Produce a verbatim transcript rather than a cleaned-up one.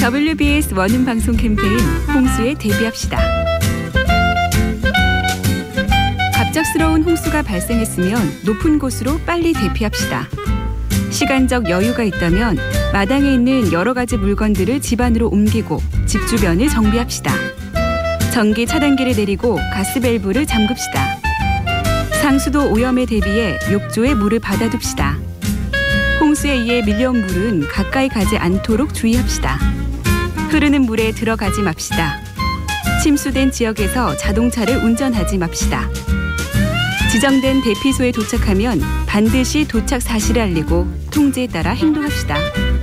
더블유비에스 원음 방송 캠페인 홍수에 대비합시다. 갑작스러운 홍수가 발생했으면 높은 곳으로 빨리 대피합시다. 시간적 여유가 있다면 마당에 있는 여러 가지 물건들을 집 안으로 옮기고 집 주변을 정비합시다. 전기 차단기를 내리고 가스밸브를 잠급시다. 상수도 오염에 대비해 욕조에 물을 받아둡시다. 홍수에 의해 밀려온 물은 가까이 가지 않도록 주의합시다. 흐르는 물에 들어가지 맙시다. 침수된 지역에서 자동차를 운전하지 맙시다. 지정된 대피소에 도착하면 반드시 도착 사실을 알리고 통지에 따라 행동합시다.